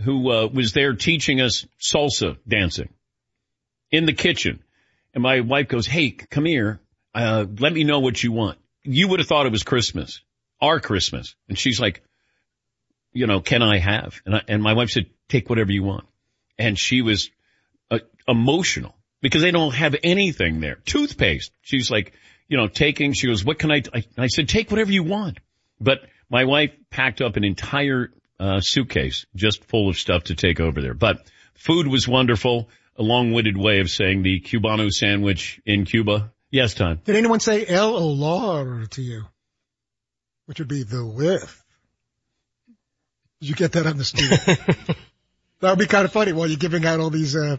who was there teaching us salsa dancing in the kitchen. And my wife goes, hey, come here. Let me know what you want. You would have thought it was Christmas, our Christmas. And she's like, can I have? And my wife said, take whatever you want. And she was emotional because they don't have anything there. Toothpaste. She's like, she goes, what can I said, take whatever you want. But my wife packed up an entire suitcase just full of stuff to take over there. But food was wonderful. A long-winded way of saying the Cubano sandwich in Cuba. Yes, Todd. Did anyone say El Olor to you? Which would be the whiff. Did you get that on the street? That would be kind of funny while you're giving out all these, El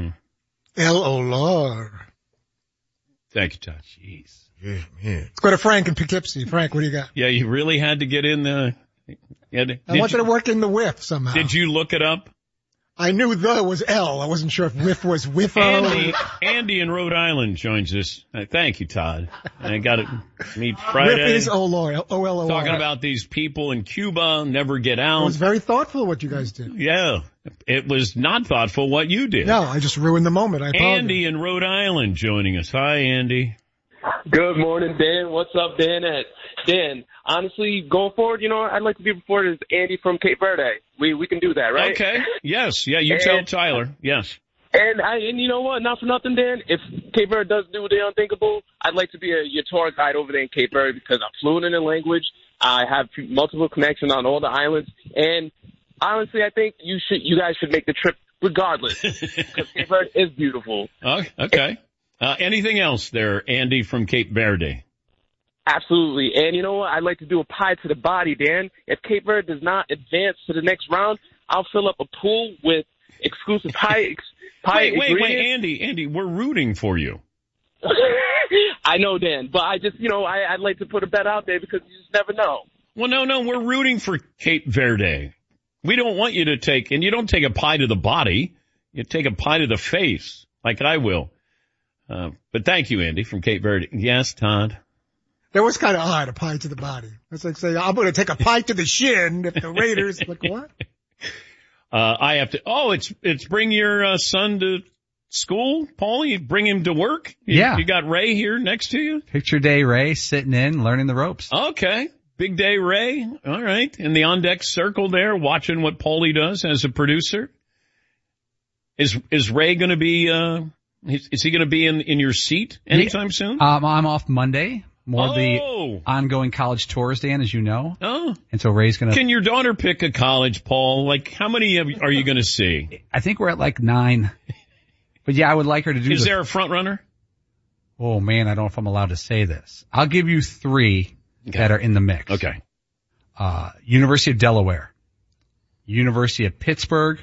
Olor. Thank you, Todd. Jeez. Yeah, man. Let's go to Frank in Poughkeepsie. Frank, what do you got? Yeah, you really had to get in the... I wanted to work in the whiff somehow. Did you look it up? I knew the was L. I wasn't sure if whiff was whiffo. Andy in Rhode Island joins us. Thank you, Todd. I got to meet Friday. Whiff is Olor, O-L-O-R. Talking about these people in Cuba, never get out. It was very thoughtful what you guys did. Yeah. It was not thoughtful what you did. No, I just ruined the moment. I apologize. Andy in Rhode Island joining us. Hi, Andy. Good morning, Dan. What's up, Dan? Dan, honestly, going forward, I'd like to be reported as Andy from Cape Verde. We can do that, right? Okay. Yes. Yeah, you tell Tyler. Yes. And you know what? Not for nothing, Dan. If Cape Verde does do the unthinkable, I'd like to be your tour guide over there in Cape Verde because I'm fluent in the language. I have multiple connections on all the islands. And honestly, I think you guys should make the trip regardless because Cape Verde is beautiful. Okay. Anything else there, Andy from Cape Verde? Absolutely. And you know what? I'd like to do a pie to the body, Dan. If Cape Verde does not advance to the next round, I'll fill up a pool with exclusive pie Wait, Andy, we're rooting for you. I know, Dan, but I just, I'd like to put a bet out there because you just never know. Well, no, we're rooting for Cape Verde. We don't want you to and you don't take a pie to the body. You take a pie to the face, like I will. But thank you, Andy, from Cape Verde. Yes, Todd? That was kind of odd, a pie to the body. It's like saying, I'm going to take a pie to the shin if the Raiders, like what? I have to, it's bring your son to school, Paul? You bring him to work? You got Ray here next to you? Picture day Ray sitting in, learning the ropes. Okay. Big day Ray. All right. In the on-deck circle there, watching what Paulie does as a producer. Is Ray going to be, is he going to be in your seat anytime soon? I'm off Monday. More of the ongoing college tours, Dan, as you know. Oh. And so Ray's going to... Can your daughter pick a college, Paul? Like, how many are you going to see? I think we're at like 9. But yeah, I would like her to do Is there a front runner? Oh, man, I don't know if I'm allowed to say this. I'll give you 3 that are in the mix. Okay. University of Delaware. University of Pittsburgh.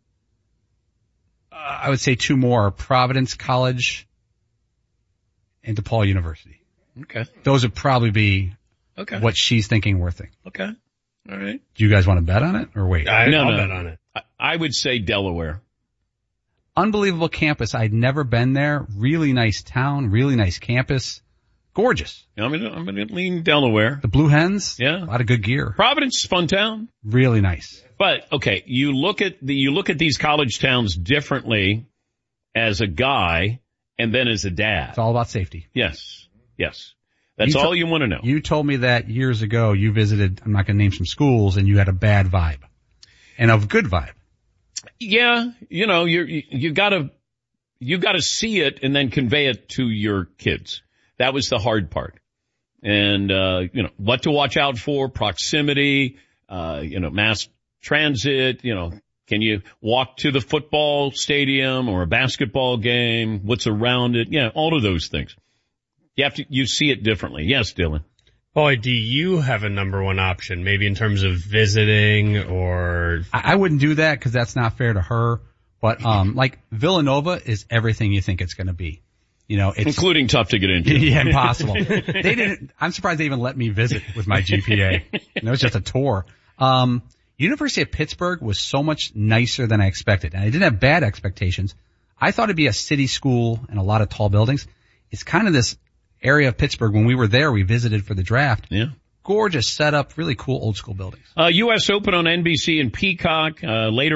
I would say 2 more. Providence College and DePaul University. Okay. Those would probably be what she's thinking we're thinking. Okay. All right. Do you guys want to bet on it or wait? I'll bet on it. I would say Delaware. Unbelievable campus. I'd never been there. Really nice town. Really nice campus. Gorgeous. I'm going to lean Delaware. The Blue Hens. Yeah. A lot of good gear. Providence, fun town. Really nice. But okay, you look at these college towns differently as a guy and then as a dad. It's all about safety. Yes. That's all you want to know. You told me that years ago you visited, I'm not going to name some schools, and you had a bad vibe. And a good vibe. Yeah, you gotta see it and then convey it to your kids. That was the hard part. And, what to watch out for, proximity, mass transit, can you walk to the football stadium or a basketball game? What's around it? Yeah, all of those things. You see it differently. Yes, Dylan. Boy, do you have a number one option, maybe in terms of visiting or... I wouldn't do that because that's not fair to her. But, like Villanova is everything you think it's going to be. It's including tough to get into. Yeah, impossible. I'm surprised they even let me visit with my GPA. It was just a tour. University of Pittsburgh was so much nicer than I expected. And I didn't have bad expectations. I thought it'd be a city school and a lot of tall buildings. It's kind of this area of Pittsburgh. When we were there, we visited for the draft. Yeah. Gorgeous setup, really cool old school buildings. U.S. Open on NBC and Peacock, later.